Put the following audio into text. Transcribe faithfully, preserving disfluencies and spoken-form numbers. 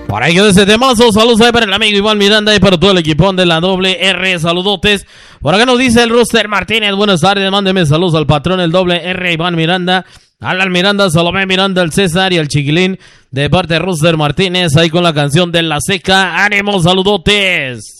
Por ahí quedó ese temazo. Saludos ahí para el amigo Iván Miranda y para todo el equipón de la doble R. Saludotes. Por acá nos dice el Rooster Martínez. Buenas tardes. Mándeme saludos al patrón, el doble R, Iván Miranda. Alan Miranda, Salomé Miranda, el César y el Chiquilín. De parte de Rooster Martínez. Ahí con la canción de La Seca. ¡Ánimo, saludotes!